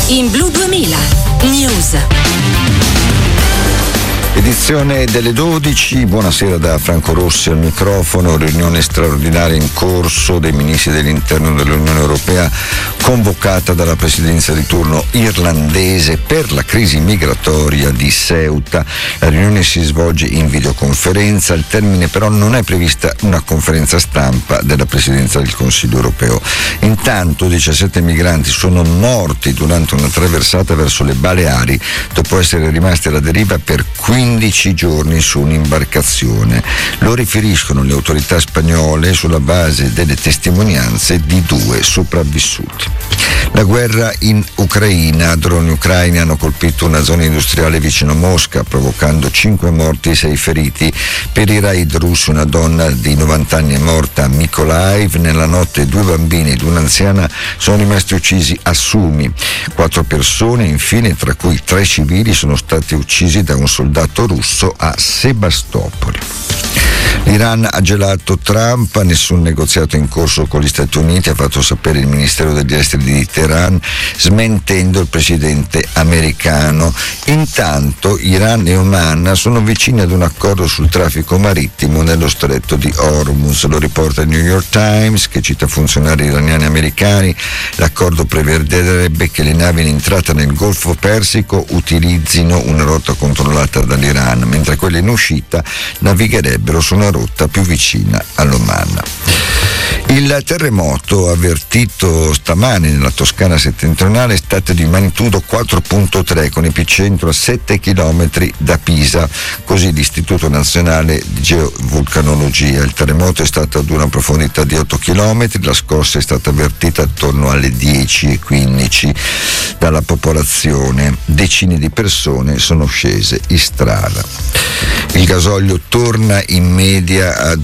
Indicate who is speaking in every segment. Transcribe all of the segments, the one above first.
Speaker 1: In Blu 2000 News.
Speaker 2: Edizione delle 12, buonasera da Franco Rossi al microfono. Riunione straordinaria in corso dei ministri dell'interno dell'Unione Europea convocata dalla presidenza di turno irlandese per la crisi migratoria di Ceuta. La riunione si svolge in videoconferenza, al termine però non è prevista una conferenza stampa della presidenza del Consiglio Europeo. Intanto 17 migranti sono morti durante una traversata verso le Baleari dopo essere rimasti alla deriva per 15 giorni su un'imbarcazione. Lo riferiscono le autorità spagnole sulla base delle testimonianze di 2 sopravvissuti. La guerra in Ucraina. Droni ucraini hanno colpito una zona industriale vicino a Mosca, provocando 5 morti e 6 feriti. Per i raid russi una donna di 90 anni è morta a Mykolaiv. Nella notte 2 bambini ed un'anziana sono rimasti uccisi a Sumi. 4 persone, infine, tra cui 3 civili, sono stati uccisi da un soldato russo a Sebastopoli. L'Iran ha gelato Trump, nessun negoziato in corso con gli Stati Uniti, ha fatto sapere il Ministero degli Esteri di Teheran, smentendo il presidente americano. Intanto Iran e Oman sono vicini ad un accordo sul traffico marittimo nello stretto di Hormuz. Lo riporta il New York Times, che cita funzionari iraniani e americani. L'accordo prevederebbe che le navi in entrata nel Golfo Persico utilizzino una rotta controllata dall'Iran, mentre quelle in uscita navigherebbero su una rotta più vicina all'Oman. Il terremoto avvertito stamani nella Toscana settentrionale è stato di magnitudo 4.3 con epicentro a 7 km da Pisa, così l'Istituto Nazionale di Geovulcanologia. Il terremoto è stato ad una profondità di 8 km, la scossa è stata avvertita attorno alle 10:15 dalla popolazione. Decine di persone sono scese in strada. Il gasolio torna in media a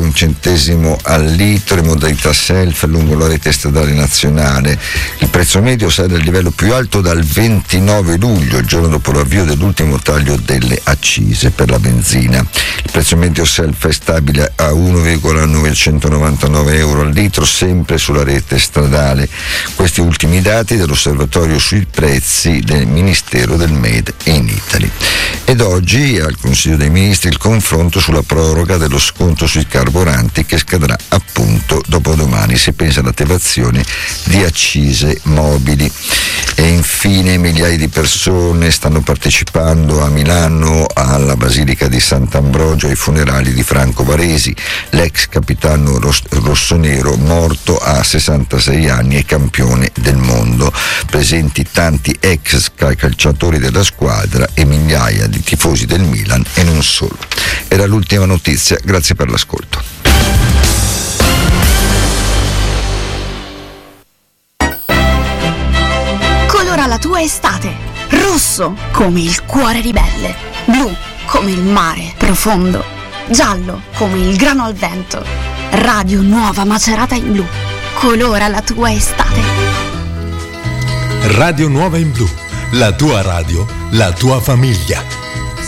Speaker 2: €2,01 al litro in modalità self lungo la rete stradale nazionale. Il prezzo medio sale al livello più alto dal 29 luglio, il giorno dopo l'avvio dell'ultimo taglio delle accise per la benzina. Il prezzo medio self è stabile a €1,999 al litro, sempre sulla rete stradale. Questi ultimi dati dell'osservatorio sui prezzi del Ministero del Made in Italy. Ed oggi al Consiglio dei Ministri il confronto sulla proroga dello sconto sui carburanti che scadrà appunto dopodomani. Si pensa all'attivazione di accise mobili. E infine migliaia di persone stanno partecipando a Milano alla Basilica di Sant'Ambrogio ai funerali di Franco Baresi, l'ex capitano rossonero morto a 66 anni e campione del mondo. Presenti tanti ex calciatori della squadra e migliaia di tifosi del Milan e non solo. Era l'ultima notizia, grazie per l'ascolto.
Speaker 3: Colora la tua estate. Rosso come il cuore ribelle, blu come il mare profondo, giallo come il grano al vento. Radio Nuova Macerata in blu. Colora la tua estate.
Speaker 4: Radio Nuova in blu, la tua radio, la tua famiglia.